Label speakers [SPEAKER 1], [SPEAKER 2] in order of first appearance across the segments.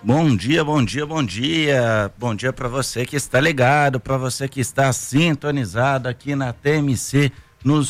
[SPEAKER 1] Bom dia, bom dia, bom dia. Bom dia para você que está ligado, para você que está sintonizado aqui na TMC nos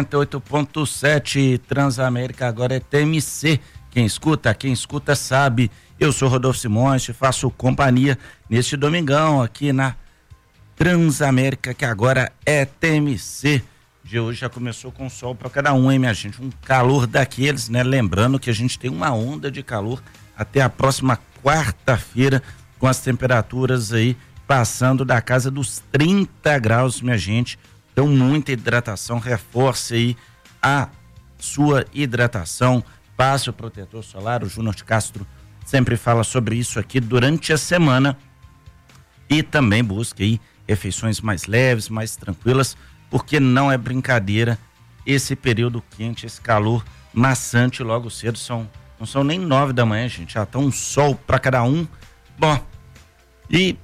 [SPEAKER 1] 88.7 Transamérica. Agora é TMC. Quem escuta sabe. Eu sou Rodolfo Simões, te faço companhia neste domingão aqui na Transamérica, que agora é TMC. O dia hoje já começou com sol para cada um, hein, minha gente? Um calor daqueles, né? Lembrando que a gente tem uma onda de calor até a próxima quarta-feira, com as temperaturas aí passando da casa dos 30 graus, minha gente. Então, muita hidratação, reforce aí a sua hidratação, passe o protetor solar. O Júnior de Castro sempre fala sobre isso aqui durante a semana. E também busque aí refeições mais leves, mais tranquilas, porque não é brincadeira esse período quente, esse calor maçante logo cedo. Não são nem 9 da manhã, gente, já tá um sol para cada um. Bom, e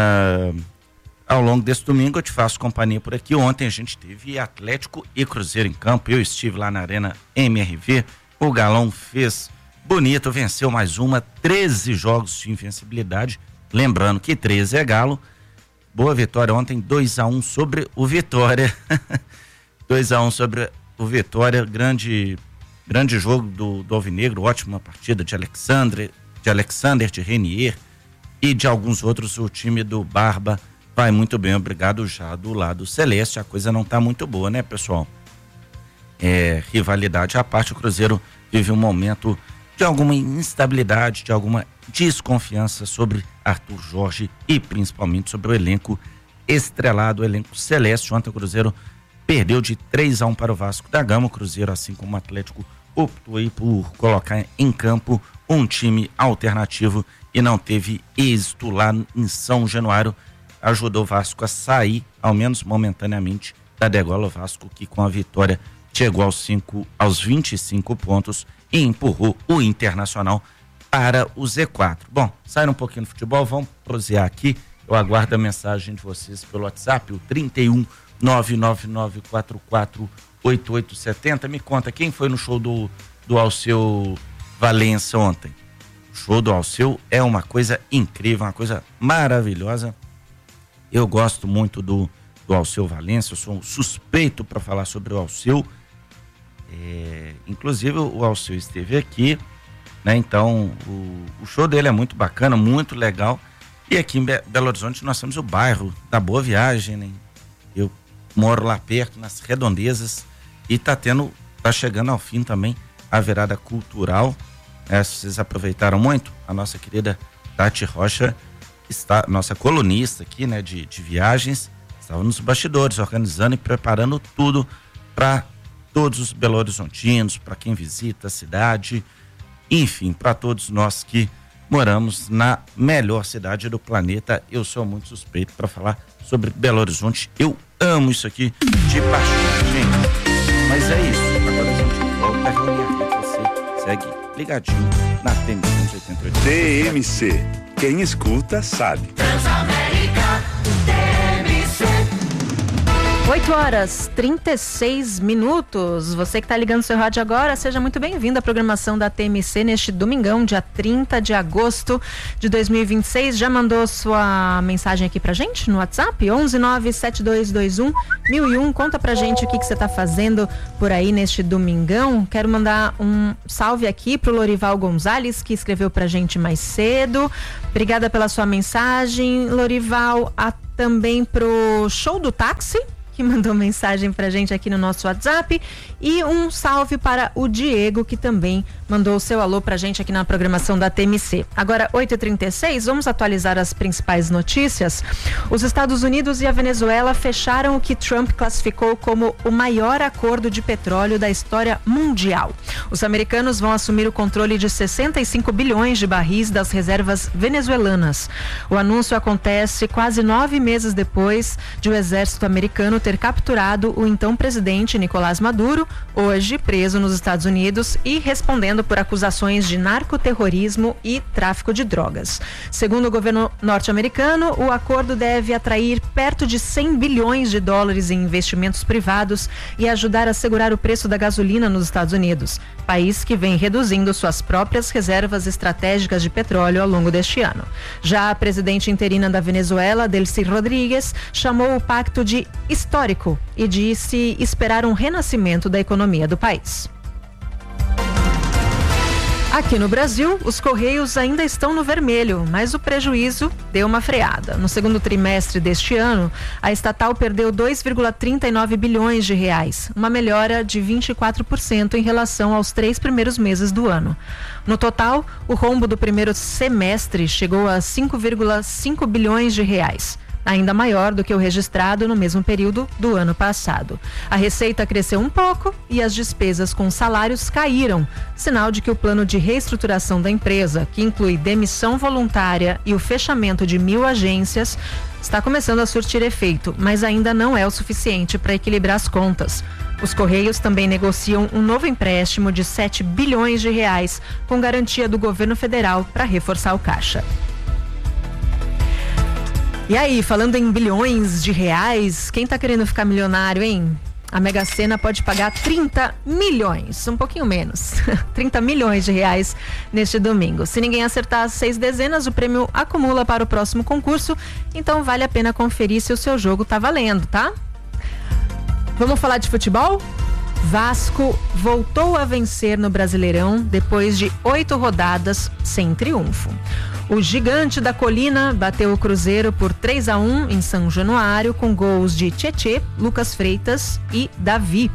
[SPEAKER 1] ao longo desse domingo eu te faço companhia por aqui. Ontem a gente teve Atlético e Cruzeiro em campo, eu estive lá na Arena MRV, o Galão fez bonito, venceu mais uma, 13 jogos de invencibilidade, lembrando que 13 é Galo. Boa vitória ontem, 2-1 sobre o Vitória. 2-1 sobre o Vitória, grande jogo do Alvinegro, ótima partida de Alexander, de Renier e de alguns outros. O time do Barba vai muito bem, obrigado. Já do lado celeste a coisa não está muito boa, né, pessoal? Rivalidade à parte, o Cruzeiro vive um momento de alguma instabilidade, de alguma desconfiança sobre Arthur Jorge e principalmente sobre o elenco estrelado, o elenco celeste. Ontem o Cruzeiro perdeu de 3-1 para o Vasco da Gama. O Cruzeiro, assim como o Atlético, optou aí por colocar em campo um time alternativo e não teve êxito lá em São Januário. Ajudou o Vasco a sair, ao menos momentaneamente, da degola. O Vasco, que com a vitória chegou aos 25 pontos e empurrou o Internacional para o Z4. Bom, saindo um pouquinho do futebol, vamos prosear aqui. Eu aguardo a mensagem de vocês pelo WhatsApp, o 31 999448870. Me conta, quem foi no show do Alceu Valença ontem? O show do Alceu é uma coisa incrível, uma coisa maravilhosa. Eu gosto muito do Alceu Valença, eu sou um suspeito para falar sobre o Alceu. Inclusive o Alceu esteve aqui, né? Então o show dele é muito bacana, muito legal. E aqui em Belo Horizonte nós temos o bairro da Boa Viagem, né? Eu moro lá perto, nas redondezas, e tá chegando ao fim também a virada cultural. Vocês aproveitaram muito? A nossa querida Tati Rocha, nossa colunista aqui, né, de viagens, estava nos bastidores organizando e preparando tudo para todos os Belo Horizontinos, para quem visita a cidade, enfim, para todos nós que moramos na melhor cidade do planeta. Eu sou muito suspeito para falar sobre Belo Horizonte. Eu amo isso aqui de paixão, gente. Mas é isso. Agora a gente volta a reunir aqui. Você segue ligadinho na TMC 88.
[SPEAKER 2] TMC. Quem escuta sabe.
[SPEAKER 3] Transamérica TMC.
[SPEAKER 4] 8h36. Você que está ligando seu rádio agora, seja muito bem-vindo à programação da TMC neste domingão, dia 30 de agosto de 2026. Já mandou sua mensagem aqui pra gente no WhatsApp? 11972211001. Conta pra gente o que você tá fazendo por aí neste domingão. Quero mandar um salve aqui pro Lorival Gonzalez, que escreveu pra gente mais cedo. Obrigada pela sua mensagem, Lorival. Também pro Show do Táxi, que mandou mensagem pra gente aqui no nosso WhatsApp, e um salve para o Diego, que também mandou o seu alô pra gente aqui na programação da TMC. Agora, 8h36, vamos atualizar as principais notícias. Os Estados Unidos e a Venezuela fecharam o que Trump classificou como o maior acordo de petróleo da história mundial. Os americanos vão assumir o controle de 65 bilhões de barris das reservas venezuelanas. O anúncio acontece quase 9 meses depois de o exército americano ter ter capturado o então presidente Nicolás Maduro, hoje preso nos Estados Unidos e respondendo por acusações de narcoterrorismo e tráfico de drogas. Segundo o governo norte-americano, o acordo deve atrair perto de 100 bilhões de dólares em investimentos privados e ajudar a segurar o preço da gasolina nos Estados Unidos, país que vem reduzindo suas próprias reservas estratégicas de petróleo ao longo deste ano. Já a presidente interina da Venezuela, Delcy Rodrigues, chamou o pacto de histórico e disse esperar um renascimento da economia do país. Aqui no Brasil, os Correios ainda estão no vermelho, mas o prejuízo deu uma freada. No segundo trimestre deste ano, a estatal perdeu 2,39 bilhões de reais, uma melhora de 24% em relação aos 3 primeiros meses do ano. No total, o rombo do primeiro semestre chegou a 5,5 bilhões de reais. Ainda maior do que o registrado no mesmo período do ano passado. A receita cresceu um pouco e as despesas com salários caíram, sinal de que o plano de reestruturação da empresa, que inclui demissão voluntária e o fechamento de 1.000 agências, está começando a surtir efeito, mas ainda não é o suficiente para equilibrar as contas. Os Correios também negociam um novo empréstimo de 7 bilhões de reais, com garantia do governo federal para reforçar o caixa. E aí, falando em bilhões de reais, quem tá querendo ficar milionário, hein? A Mega Sena pode pagar 30 milhões, um pouquinho menos, 30 milhões de reais neste domingo. Se ninguém acertar as 6 dezenas, o prêmio acumula para o próximo concurso, então vale a pena conferir se o seu jogo tá valendo, tá? Vamos falar de futebol? Vasco voltou a vencer no Brasileirão depois de 8 rodadas sem triunfo. O Gigante da Colina bateu o Cruzeiro por 3-1 em São Januário, com gols de Tietê, Lucas Freitas e Davi.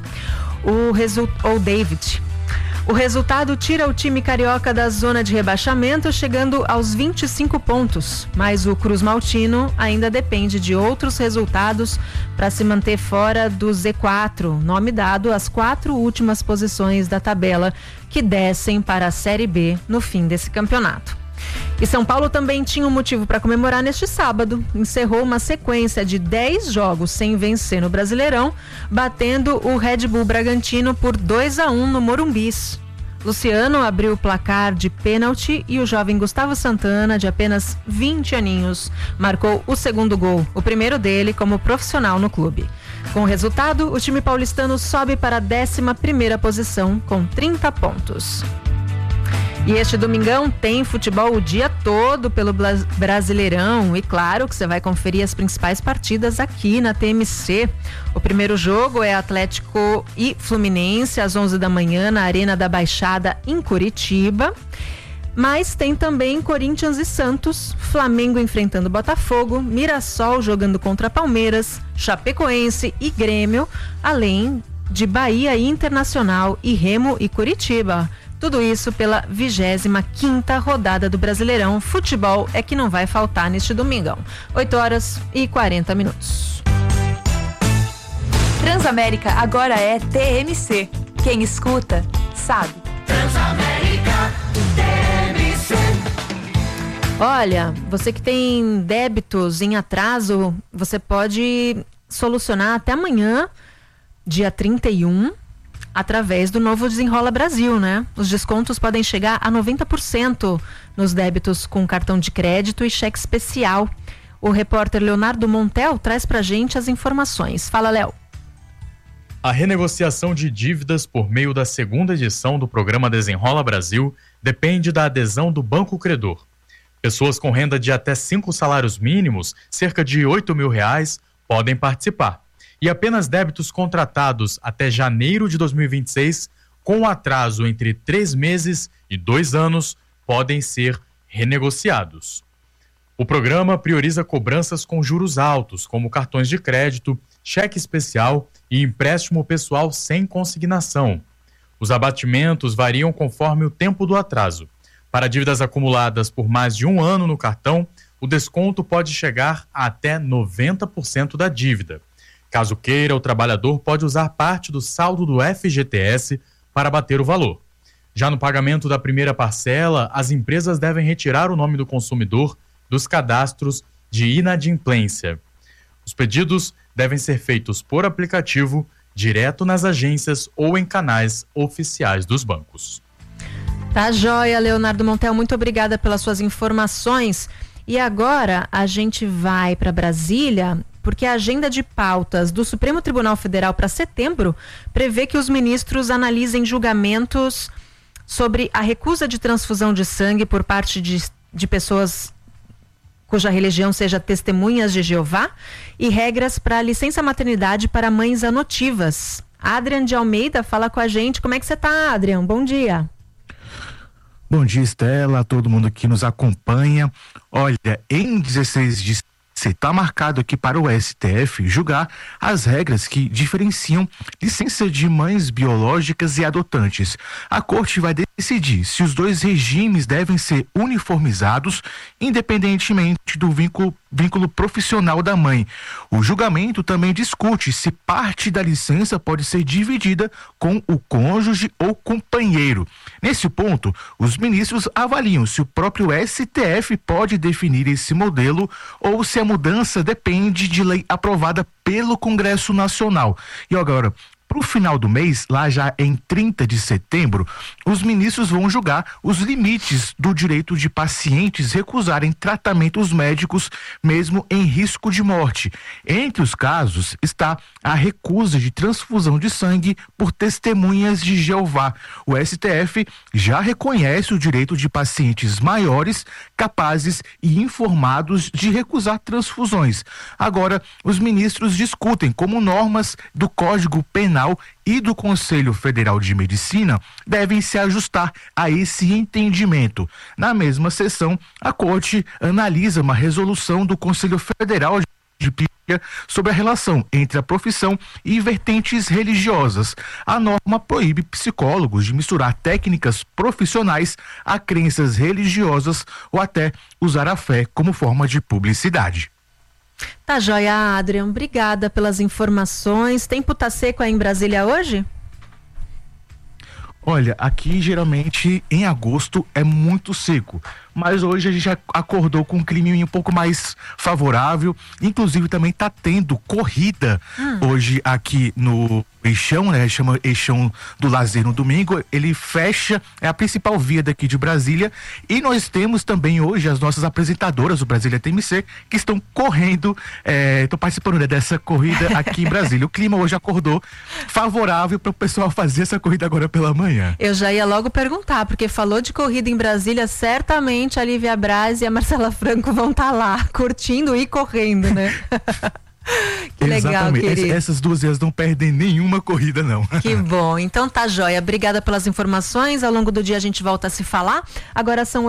[SPEAKER 4] Ou David. O resultado tira o time carioca da zona de rebaixamento, chegando aos 25 pontos. Mas o Cruz Maltino ainda depende de outros resultados para se manter fora do Z4, nome dado às 4 últimas posições da tabela que descem para a Série B no fim desse campeonato. E São Paulo também tinha um motivo para comemorar neste sábado. Encerrou uma sequência de 10 jogos sem vencer no Brasileirão, batendo o Red Bull Bragantino por 2-1 no Morumbis. Luciano abriu o placar de pênalti e o jovem Gustavo Santana, de apenas 20 aninhos, marcou o segundo gol, o primeiro dele como profissional no clube. Com o resultado, o time paulistano sobe para a 11ª posição com 30 pontos. E este domingão tem futebol o dia todo pelo Brasileirão e claro que você vai conferir as principais partidas aqui na TMC. O primeiro jogo é Atlético e Fluminense às 11 da manhã na Arena da Baixada em Curitiba. Mas tem também Corinthians e Santos, Flamengo enfrentando Botafogo, Mirassol jogando contra Palmeiras, Chapecoense e Grêmio, além de Bahia e Internacional e Remo e Curitiba. Tudo isso pela 25ª rodada do Brasileirão. Futebol é que não vai faltar neste domingão. 8h40.
[SPEAKER 5] Transamérica agora é TMC. Quem escuta, sabe.
[SPEAKER 3] Transamérica TMC.
[SPEAKER 4] Olha, você que tem débitos em atraso, você pode solucionar até amanhã, dia 31, através do novo Desenrola Brasil, né? Os descontos podem chegar a 90% nos débitos com cartão de crédito e cheque especial. O repórter Leonardo Montel traz pra gente as informações. Fala, Léo.
[SPEAKER 6] A renegociação de dívidas por meio da segunda edição do programa Desenrola Brasil depende da adesão do Banco Credor. Pessoas com renda de até 5 salários mínimos, cerca de R$8.000, podem participar. E apenas débitos contratados até janeiro de 2026, com atraso entre 3 meses e 2 anos, podem ser renegociados. O programa prioriza cobranças com juros altos, como cartões de crédito, cheque especial e empréstimo pessoal sem consignação. Os abatimentos variam conforme o tempo do atraso. Para dívidas acumuladas por mais de 1 ano no cartão, o desconto pode chegar a até 90% da dívida. Caso queira, o trabalhador pode usar parte do saldo do FGTS para abater o valor. Já no pagamento da primeira parcela, as empresas devem retirar o nome do consumidor dos cadastros de inadimplência. Os pedidos devem ser feitos por aplicativo, direto nas agências ou em canais oficiais dos bancos.
[SPEAKER 4] Tá joia, Leonardo Montel, muito obrigada pelas suas informações. E agora a gente vai para Brasília, porque a agenda de pautas do Supremo Tribunal Federal para setembro prevê que os ministros analisem julgamentos sobre a recusa de transfusão de sangue por parte de pessoas cuja religião seja testemunhas de Jeová e regras para licença maternidade para mães adotivas. Adrian de Almeida fala com a gente. Como é que você está, Adrian? Bom dia.
[SPEAKER 7] Bom dia, Estela, a todo mundo que nos acompanha. Olha, em 16 de está marcado aqui para o STF julgar as regras que diferenciam licença de mães biológicas e adotantes. A Corte vai decidir se os dois regimes devem ser uniformizados, independentemente do vínculo profissional da mãe. O julgamento também discute se parte da licença pode ser dividida com o cônjuge ou companheiro. Nesse ponto, os ministros avaliam se o próprio STF pode definir esse modelo ou se a mudança depende de lei aprovada pelo Congresso Nacional. E agora, para o final do mês, lá já em 30 de setembro, os ministros vão julgar os limites do direito de pacientes recusarem tratamentos médicos mesmo em risco de morte. Entre os casos está a recusa de transfusão de sangue por testemunhas de Jeová. O STF já reconhece o direito de pacientes maiores, capazes e informados de recusar transfusões. Agora, os ministros discutem como normas do Código Penal e do Conselho Federal de Medicina devem se ajustar a esse entendimento. Na mesma sessão, a Corte analisa uma resolução do Conselho Federal de Psicologia sobre a relação entre a profissão e vertentes religiosas. A norma proíbe psicólogos de misturar técnicas profissionais a crenças religiosas ou até usar a fé como forma de publicidade.
[SPEAKER 4] Tá joia, Adrian. Obrigada pelas informações. Tempo tá seco aí em Brasília hoje?
[SPEAKER 7] Olha, aqui geralmente em agosto é muito seco, mas hoje a gente já acordou com um clima um pouco mais favorável. Inclusive também tá tendo corrida hoje aqui no Eixão, né? Chama Eixão do Lazer no domingo. Ele fecha, é a principal via daqui de Brasília, e nós temos também hoje as nossas apresentadoras do Brasília TMC que estão correndo, estão participando, né, dessa corrida aqui em Brasília. O clima hoje acordou favorável para o pessoal fazer essa corrida agora pela manhã.
[SPEAKER 4] Eu já ia logo perguntar, porque falou de corrida em Brasília, certamente a Lívia Braz e a Marcela Franco vão estar lá, curtindo e correndo, né? Que legal,
[SPEAKER 7] exatamente.
[SPEAKER 4] Querido.
[SPEAKER 7] Essas duas vezes não perdem nenhuma corrida, não.
[SPEAKER 4] Que bom. Então tá joia. Obrigada pelas informações. Ao longo do dia a gente volta a se falar. Agora são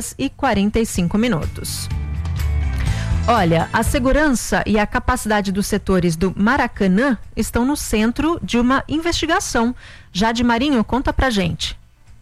[SPEAKER 4] 8h45. Olha, a segurança e a capacidade dos setores do Maracanã estão no centro de uma investigação. Jade Marinho, conta pra gente.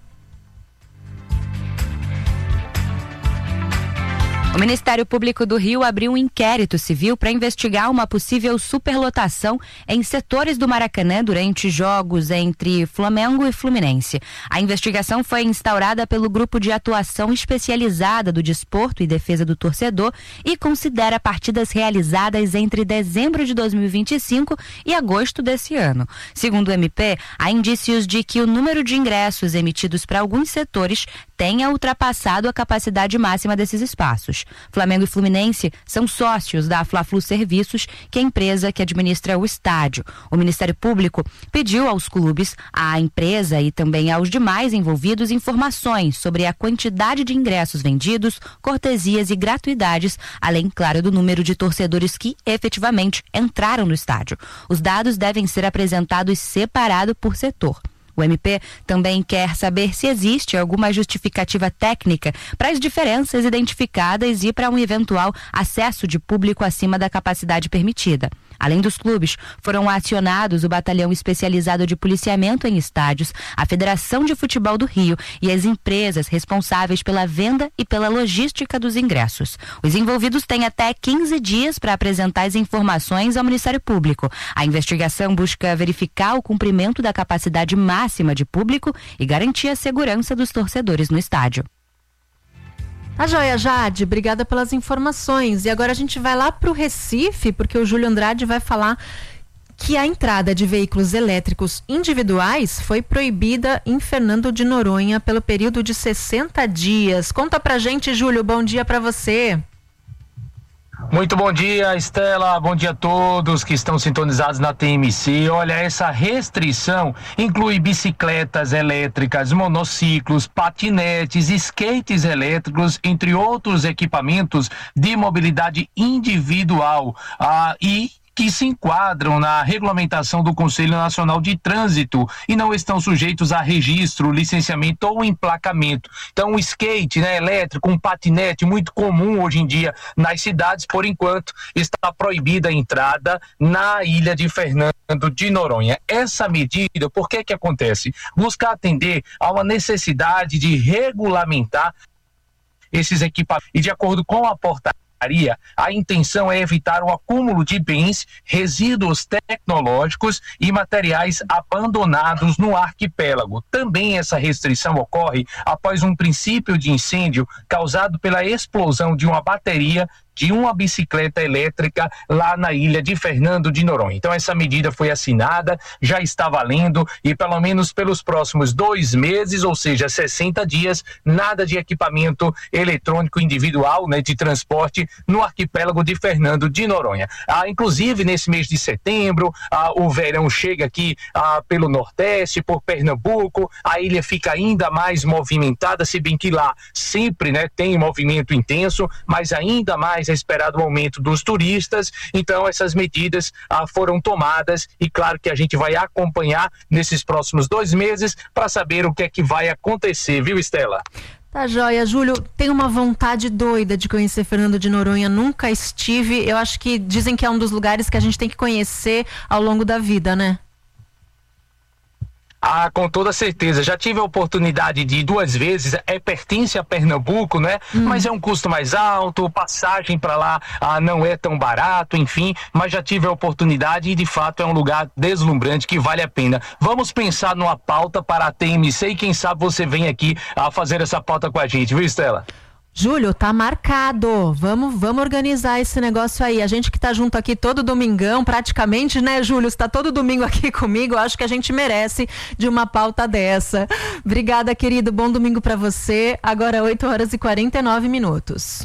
[SPEAKER 8] O Ministério Público do Rio abriu um inquérito civil para investigar uma possível superlotação em setores do Maracanã durante jogos entre Flamengo e Fluminense. A investigação foi instaurada pelo Grupo de Atuação Especializada do Desporto e Defesa do Torcedor e considera partidas realizadas entre dezembro de 2025 e agosto desse ano. Segundo o MP, há indícios de que o número de ingressos emitidos para alguns setores tenha ultrapassado a capacidade máxima desses espaços. Flamengo e Fluminense são sócios da Fla-Flu Serviços, que é a empresa que administra o estádio. O Ministério Público pediu aos clubes, à empresa e também aos demais envolvidos informações sobre a quantidade de ingressos vendidos, cortesias e gratuidades, além, claro, do número de torcedores que efetivamente entraram no estádio. Os dados devem ser apresentados separado por setor. O MP também quer saber se existe alguma justificativa técnica para as diferenças identificadas e para um eventual acesso de público acima da capacidade permitida. Além dos clubes, foram acionados o Batalhão Especializado de Policiamento em Estádios, a Federação de Futebol do Rio e as empresas responsáveis pela venda e pela logística dos ingressos. Os envolvidos têm até 15 dias para apresentar as informações ao Ministério Público. A investigação busca verificar o cumprimento da capacidade máxima de público e garantir a segurança dos torcedores no estádio.
[SPEAKER 4] Tá joia, Jade, obrigada pelas informações. E agora a gente vai lá pro Recife, porque o Júlio Andrade vai falar que a entrada de veículos elétricos individuais foi proibida em Fernando de Noronha pelo período de 60 dias. Conta pra gente, Júlio, bom dia pra você.
[SPEAKER 9] Muito bom dia, Estela, bom dia a todos que estão sintonizados na TMC. Olha, essa restrição inclui bicicletas elétricas, monociclos, patinetes, skates elétricos, entre outros equipamentos de mobilidade individual e que se enquadram na regulamentação do Conselho Nacional de Trânsito e não estão sujeitos a registro, licenciamento ou emplacamento. Então, um skate, elétrico, um patinete, muito comum hoje em dia nas cidades, por enquanto, está proibida a entrada na ilha de Fernando de Noronha. Essa medida, por que acontece? Busca atender a uma necessidade de regulamentar esses equipamentos e, de acordo com a portaria, a intenção é evitar o acúmulo de bens, resíduos tecnológicos e materiais abandonados no arquipélago. Também essa restrição ocorre após um princípio de incêndio causado pela explosão de uma bateria de uma bicicleta elétrica lá na ilha de Fernando de Noronha. Então essa medida foi assinada, já está valendo e pelo menos pelos próximos 2 meses, ou seja, 60 dias, nada de equipamento eletrônico individual, de transporte no arquipélago de Fernando de Noronha. Inclusive nesse mês de setembro, o verão chega aqui pelo Nordeste, por Pernambuco, a ilha fica ainda mais movimentada, se bem que lá sempre tem movimento intenso, mas ainda mais é esperado o aumento dos turistas. Então essas medidas foram tomadas e claro que a gente vai acompanhar nesses próximos 2 meses para saber o que é que vai acontecer, viu, Estela?
[SPEAKER 4] Tá joia, Júlio, tenho uma vontade doida de conhecer Fernando de Noronha, nunca estive, eu acho que dizem que é um dos lugares que a gente tem que conhecer ao longo da vida, né?
[SPEAKER 9] Com toda certeza, já tive a oportunidade de ir 2 vezes, pertence a Pernambuco, Mas é um custo mais alto, passagem para lá não é tão barato, enfim, mas já tive a oportunidade e de fato é um lugar deslumbrante que vale a pena. Vamos pensar numa pauta para a TMC e quem sabe você vem aqui a fazer essa pauta com a gente, viu, Estela?
[SPEAKER 4] Júlio, tá marcado. Vamos organizar esse negócio aí. A gente que tá junto aqui todo domingão, praticamente, né, Júlio? Você tá todo domingo aqui comigo. Eu acho que a gente merece de uma pauta dessa. Obrigada, querido. Bom domingo pra você. Agora 8h49.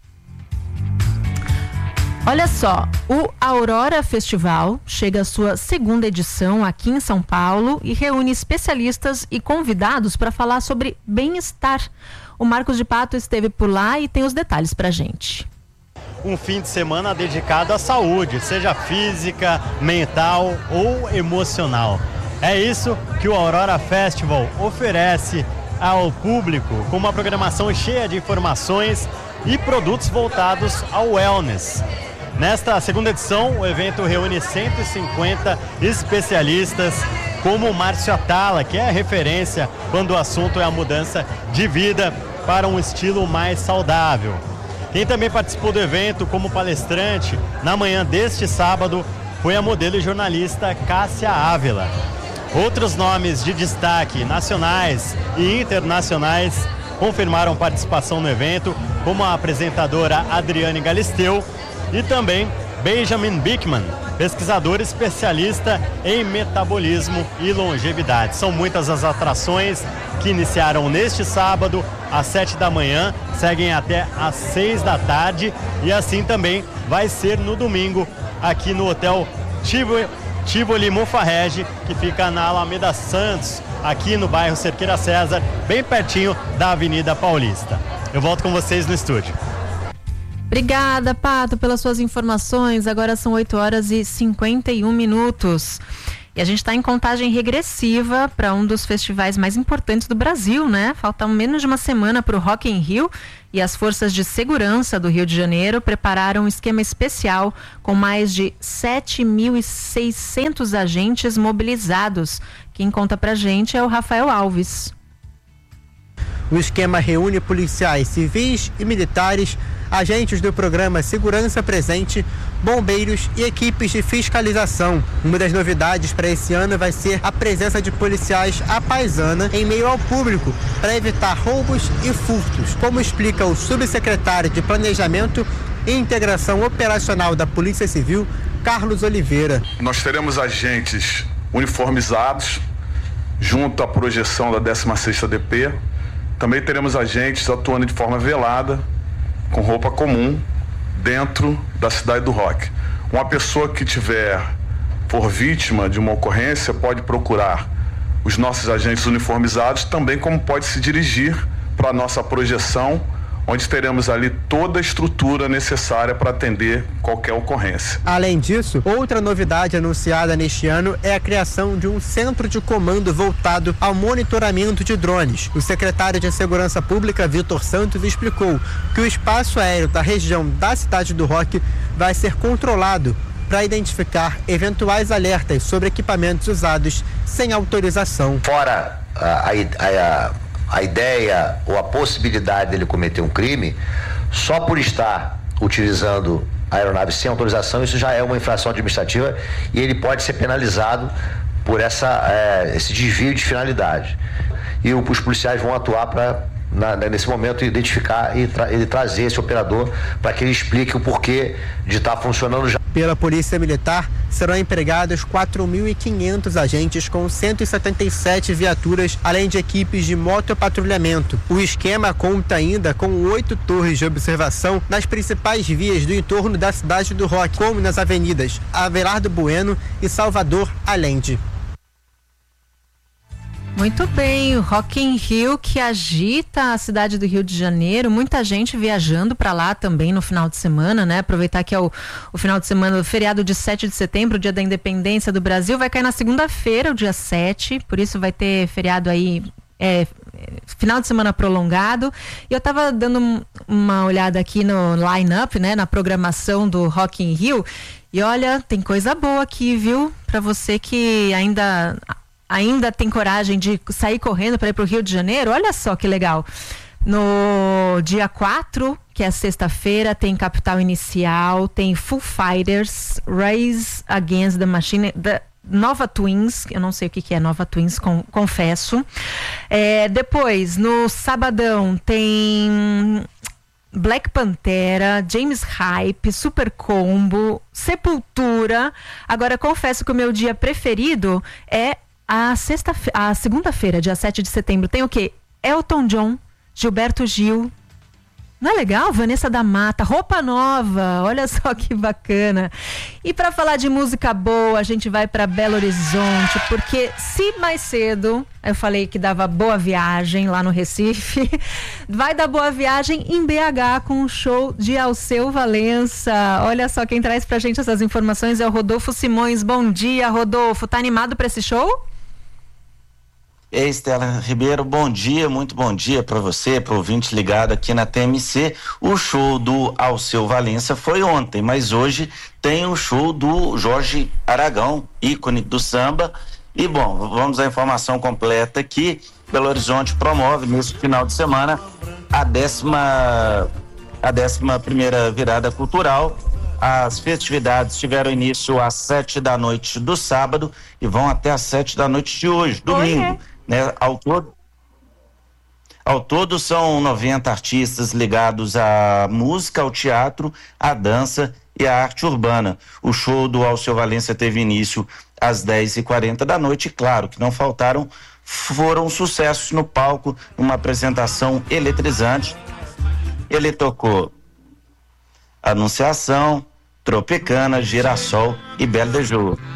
[SPEAKER 4] Olha só, o Aurora Festival chega à sua 2ª edição aqui em São Paulo e reúne especialistas e convidados para falar sobre bem-estar. O Marcos de Pato esteve por lá e tem os detalhes pra gente.
[SPEAKER 10] Um fim de semana dedicado à saúde, seja física, mental ou emocional. É isso que o Aurora Festival oferece ao público, com uma programação cheia de informações e produtos voltados ao wellness. Nesta 2ª edição, o evento reúne 150 especialistas, como o Márcio Atala, que é a referência quando o assunto é a mudança de vida para um estilo mais saudável. Quem também participou do evento como palestrante na manhã deste sábado foi a modelo e jornalista Cássia Ávila. Outros nomes de destaque nacionais e internacionais confirmaram participação no evento, como a apresentadora Adriane Galisteu e também Benjamin Bickman, pesquisador especialista em metabolismo e longevidade. São muitas as atrações que iniciaram neste sábado às 7 da manhã, seguem até às 6 da tarde e assim também vai ser no domingo aqui no Hotel Tivoli Mufarrege, que fica na Alameda Santos, aqui no bairro Cerqueira César, bem pertinho da Avenida Paulista. Eu volto com vocês no estúdio.
[SPEAKER 4] Obrigada, Pato, pelas suas informações. Agora são 8h51. E a gente está em contagem regressiva para um dos festivais mais importantes do Brasil, né? Falta menos de uma semana para o Rock in Rio e as forças de segurança do Rio de Janeiro prepararam um esquema especial com mais de 7.600 agentes mobilizados. Quem conta pra gente é o Rafael Alves.
[SPEAKER 11] O esquema reúne policiais civis e militares, agentes do programa Segurança Presente, bombeiros e equipes de fiscalização. Uma das novidades para esse ano vai ser a presença de policiais à paisana em meio ao público para evitar roubos e furtos, como explica o subsecretário de Planejamento e Integração Operacional da Polícia Civil, Carlos Oliveira.
[SPEAKER 2] Nós teremos agentes uniformizados junto à projeção da 16ª DP. Também teremos agentes atuando de forma velada, com roupa comum, dentro da Cidade do Rock. Uma pessoa que for vítima de uma ocorrência pode procurar os nossos agentes uniformizados, também como pode se dirigir para a nossa projeção, onde teremos ali toda a estrutura necessária para atender qualquer ocorrência.
[SPEAKER 11] Além disso, outra novidade anunciada neste ano é a criação de um centro de comando voltado ao monitoramento de drones. O secretário de Segurança Pública, Vitor Santos, explicou que o espaço aéreo da região da Cidade do Rock vai ser controlado para identificar eventuais alertas sobre equipamentos usados sem autorização.
[SPEAKER 12] Fora a ideia ou a possibilidade dele cometer um crime, só por estar utilizando a aeronave sem autorização, isso já é uma infração administrativa e ele pode ser penalizado por esse desvio de finalidade. E os policiais vão atuar para, nesse momento, identificar e trazer esse operador para que ele explique o porquê de estar funcionando já.
[SPEAKER 11] Pela Polícia Militar, serão empregados 4.500 agentes com 177 viaturas, além de equipes de motopatrulhamento. O esquema conta ainda com 8 torres de observação nas principais vias do entorno da Cidade do Rock, como nas avenidas Abelardo Bueno e Salvador Allende.
[SPEAKER 4] Muito bem, o Rock in Rio que agita a cidade do Rio de Janeiro, muita gente viajando para lá também no final de semana, né? Aproveitar que é o final de semana, o feriado de 7 de setembro, o dia da independência do Brasil, vai cair na segunda-feira, o dia 7, por isso vai ter feriado aí, final de semana prolongado. E eu tava dando uma olhada aqui no line-up, né? Na programação do Rock in Rio, e olha, tem coisa boa aqui, viu? Para você que ainda tem coragem de sair correndo para ir para o Rio de Janeiro, olha só que legal. No dia 4, que é sexta-feira, tem Capital Inicial, tem Foo Fighters, Rise Against the Machine, Nova Twins, eu não sei o que é Nova Twins, confesso. Depois, no sabadão, tem Black Pantera, James Hype, Super Combo, Sepultura. Agora, confesso que o meu dia preferido é a segunda-feira, dia 7 de setembro, tem o quê? Elton John, Gilberto Gil. Não é legal? Vanessa da Mata, Roupa Nova, olha só que bacana. E para falar de música boa, a gente vai para Belo Horizonte, porque se mais cedo eu falei que dava boa viagem lá no Recife, vai dar boa viagem em BH com o show de Alceu Valença. Olha só, quem traz pra gente essas informações é o Rodolfo Simões. Bom dia, Rodolfo. Tá animado para esse show?
[SPEAKER 1] Ei, Estela Ribeiro, bom dia, muito bom dia para você, para o ouvinte ligado aqui na TMC. O show do Alceu Valença foi ontem, mas hoje tem o show do Jorge Aragão, ícone do samba. E bom, vamos à informação completa aqui. Belo Horizonte promove nesse final de semana a 11ª virada cultural. As festividades tiveram início às 7 da noite do sábado e vão até às 7 da noite de hoje, domingo. Né? Ao todo são 90 artistas ligados à música, ao teatro, à dança e à arte urbana. O show do Alceu Valença teve início às 10h40 da noite, e claro que não foram sucessos no palco, uma apresentação eletrizante. Ele tocou Anunciação, Tropicana, Girassol e Belle de Jour.